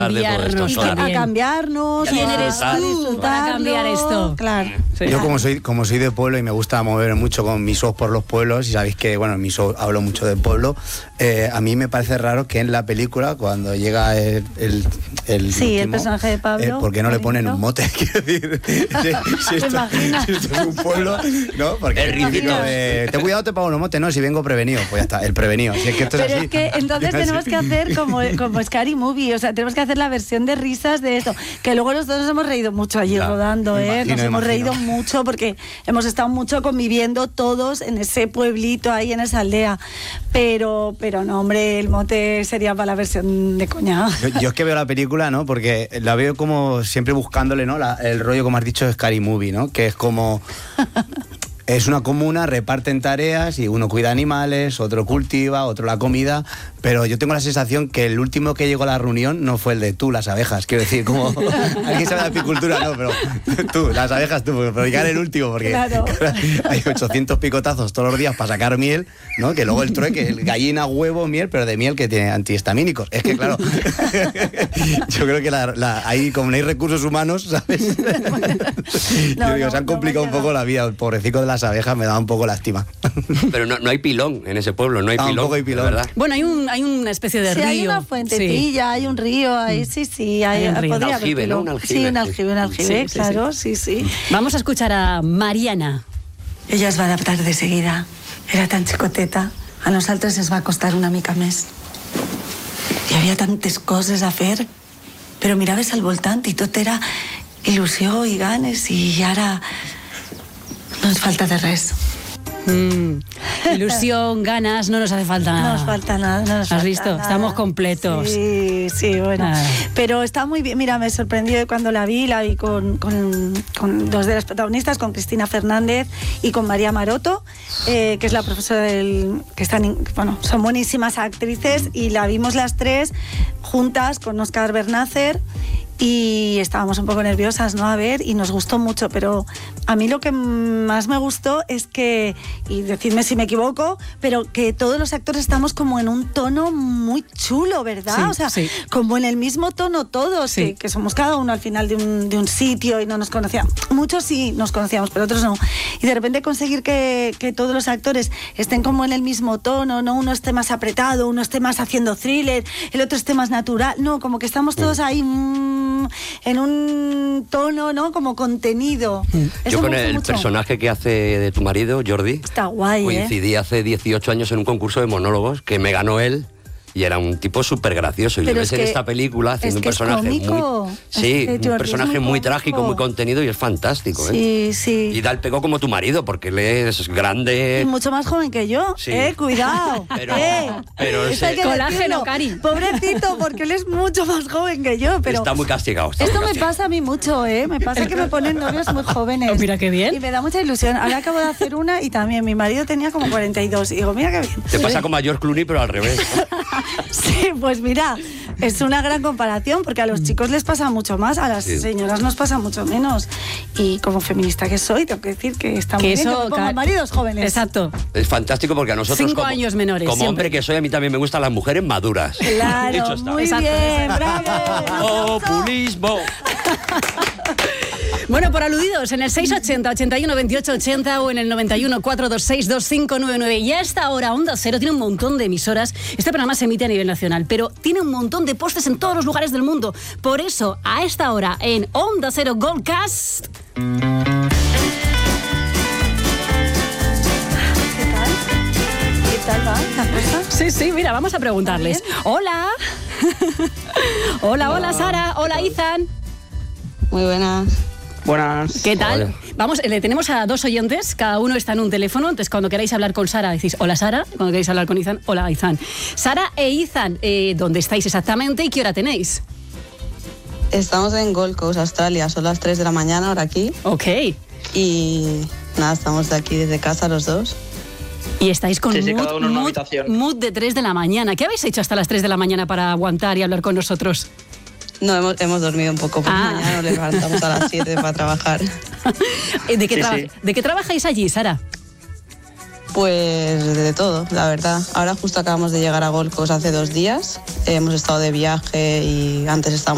cambiarnos, a cambiarnos, ¿Quién eres tú para cambiar esto? Claro. Sí. Yo como soy de pueblo y me gusta mover mucho con mis ojos por los pueblos, y sabéis que, bueno, en mis ojos hablo mucho del pueblo, a mí me parece raro que en la película, cuando llega el último, personaje de Pablo, ¿por qué no le ponen un mote? Quiero decir, si esto es un pueblo, ¿no? Porque el típico de, ten cuidado, te pago un mote, no, si vengo prevenido, pues ya está, el prevenido. Si es que esto es Pero así. es que entonces tenemos que hacer como Scary Movie, o sea, tenemos que hacer la versión de risas de esto, que luego nosotros nos hemos reído mucho allí rodando, nos hemos reído mucho porque hemos estado mucho conviviendo todos en ese pueblito ahí, en esa aldea, pero no, hombre, el mote sería para la versión de coña. Yo es que veo la película, ¿no? Porque la veo como siempre buscándole, ¿no? El rollo, como has dicho, Scary Movie, ¿no? Que es como... Es una comuna, reparten tareas y uno cuida animales, otro cultiva, otro la comida, pero yo tengo la sensación que el último que llegó a la reunión no fue el de tú, las abejas, quiero decir, como alguien sabe de apicultura, no, pero tú, las abejas tú, pero llegar el último, porque claro, hay 800 picotazos todos los días para sacar miel, ¿no? Que luego el trueque, el gallina, huevo, miel, pero de miel que tiene antihistamínicos. Es que claro, yo creo que ahí como no hay recursos humanos, ¿sabes? Yo digo, se han complicado un poco la vida, el pobrecito de las abejas me da un poco lástima. Pero no hay pilón en ese pueblo, no hay pilón. Tampoco hay pilón, ¿verdad? Bueno, hay una especie de río. Hay una fuentecilla, hay un río, hay, hay un río. Un aljibe, ¿no? Un aljibe. Sí, un aljibe, sí, claro, sí. Vamos a escuchar a Mariana. Ella es va adaptar de seguida. Era tan xicoteta. A nosaltres ens va costar una mica més. Hi havia tantes coses a fer, però miraves al voltant i tot era il·lusió i ganes, i ara no ens falta de res. Ilusión, ganas, no nos hace falta nada. No nos falta nada. ¿Has visto? Nada. Estamos completos. Sí, bueno. Pero está muy bien. Mira, me sorprendió cuando la vi con dos de las protagonistas, con Cristina Fernández y con María Maroto, que es la profesora que son buenísimas actrices, y la vimos las tres juntas con Óscar Bernácer. Y estábamos un poco nerviosas, ¿no? A ver, y nos gustó mucho, pero a mí lo que más me gustó es que, y decidme si me equivoco, pero que todos los actores estamos como en un tono muy chulo, ¿verdad? Sí, o sea, como en el mismo tono todos, que somos cada uno al final de un sitio y no nos conocíamos. Muchos sí nos conocíamos, pero otros no. Y de repente conseguir que todos los actores estén como en el mismo tono, ¿no? Uno esté más apretado, uno esté más haciendo thriller, el otro esté más natural, no, como que estamos todos ahí en un tono, ¿no? Como contenido. Yo con el personaje que hace de tu marido, Jordi, está guay, coincidí hace 18 años en un concurso de monólogos que me ganó él. Y era un tipo súper gracioso. Y lo ves en esta película haciendo un personaje un personaje muy trágico, muy contenido, y es fantástico. Sí. Y da el pego como tu marido, porque él es grande. Y mucho más joven que yo. Cuidado. Pero colágeno, Cari. Pobrecito, porque él es mucho más joven que yo. Pero está muy castigado. Esto me pasa a mí mucho, Me pasa que me ponen novios muy jóvenes. Mira qué bien. Y me da mucha ilusión. Ahora acabo de hacer una y también mi marido tenía como 42. Y digo, mira qué bien. Te pasa como a George Clooney, pero al revés. Sí, pues mira, es una gran comparación, porque a los chicos les pasa mucho más, a las señoras nos pasa mucho menos. Y como feminista que soy, tengo que decir que está muy bien que me pongan maridos jóvenes. Exacto. Es fantástico, porque a nosotros 5 años menores. Como siempre. hombre que soy, a mí también me gustan las mujeres maduras. Claro, muy bien, bravo. Populismo. Bueno, por aludidos, en el 680 81 28 80 o en el 91 426 2599. Y a esta hora Onda Cero tiene un montón de emisoras. Este programa se emite a nivel nacional, pero tiene un montón de postes en todos los lugares del mundo. Por eso, a esta hora, en Onda Cero Goldcast... ¿Qué tal va la cosa? Sí, mira, vamos a preguntarles. Hola. Hola, Sara. Hola, Ethan. Muy buenas. Buenas. ¿Qué tal? Hola. Vamos, le tenemos a 2 oyentes, cada uno está en un teléfono, entonces cuando queráis hablar con Sara decís hola Sara, cuando queráis hablar con Ethan, hola Ethan. Sara e Ethan, ¿dónde estáis exactamente y qué hora tenéis? Estamos en Gold Coast, Australia, son las 3 de la mañana ahora aquí. Ok. Y nada, estamos de aquí desde casa los dos. Y estáis con cada uno en una habitación. mood de 3 de la mañana. ¿Qué habéis hecho hasta las 3 de la mañana para aguantar y hablar con nosotros? No, hemos dormido un poco, porque mañana nos levantamos a las 7 para trabajar. ¿De qué trabajáis allí, Sara? Pues de todo, la verdad. Ahora justo acabamos de llegar a Gold Coast hace 2 días. Hemos estado de viaje y antes estábamos